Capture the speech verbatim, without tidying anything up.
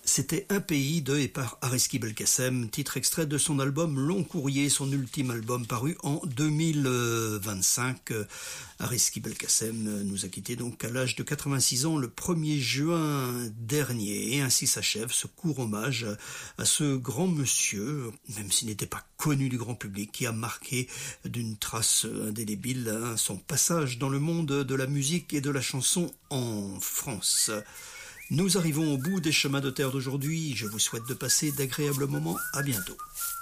C'était Un pays de et par Ariski Belkacem, titre extrait de son album Long Courrier, son ultime album paru en deux mille vingt-cinq. Ariski Belkacem nous a quittés donc à l'âge de quatre-vingt-six ans le premier juin dernier. Et ainsi s'achève ce court hommage à ce grand monsieur, même s'il n'était pas connu du grand public, qui a marqué d'une trace indélébile hein, son passage dans le monde de la musique et de la chanson en France. Nous arrivons au bout des chemins de terre d'aujourd'hui. Je vous souhaite de passer d'agréables moments. À bientôt.